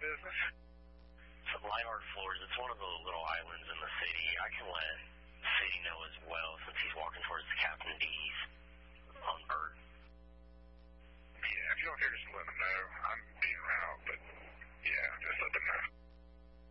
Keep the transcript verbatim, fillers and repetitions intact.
business? So Lightheart Floors, it's one of the little islands in the city. I can let the city know as well, since he's walking towards Captain D's.